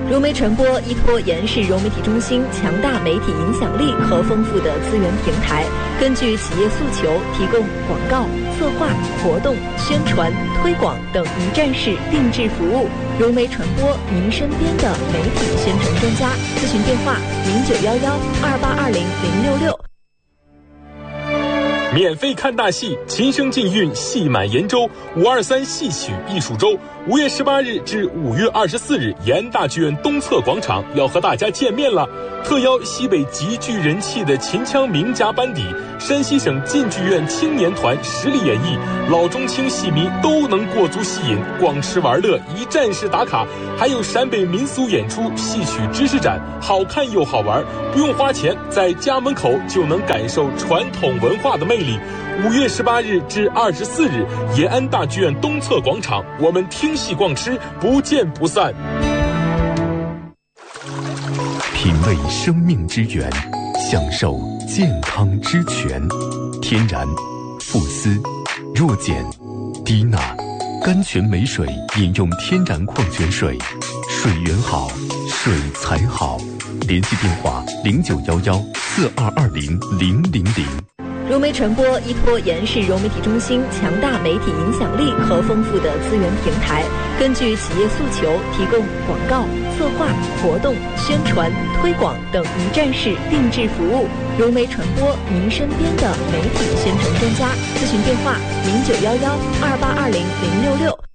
融媒传播依托延世融媒体中心强大媒体影响力和丰富的资源平台，根据企业诉求提供广告、策划、活动、宣传、推广等一站式定制服务。融媒传播，您身边的媒体宣传专家。咨询电话：091128200666。 免费看大戏，琴声禁韵，戏满延州523戏曲艺术周，5月18日至5月24日，延安大剧院东侧广场要和大家见面了。特邀西北极具人气的秦腔名家班底，山西省晋剧院青年团实力演绎，老中青戏迷都能过足戏瘾，逛吃玩乐，一站式打卡。还有陕北民俗演出、戏曲知识展，好看又好玩，不用花钱，在家门口就能感受传统文化的魅力。5月18日至24日，延安大剧院东侧广场，我们听戏逛吃，不见不散。 品味生命之源，享受健康之泉。天然、富斯、弱碱、低钠、甘泉美水，饮用天然矿泉水，水源好，水才好。联系电话0911422000。 融媒传播依托延世融媒体中心强大媒体影响力和丰富的资源平台，根据企业诉求提供广告、策划、活动、宣传、推广等一站式定制服务。融媒传播，您身边的媒体宣传专家。咨询电话：091128200066。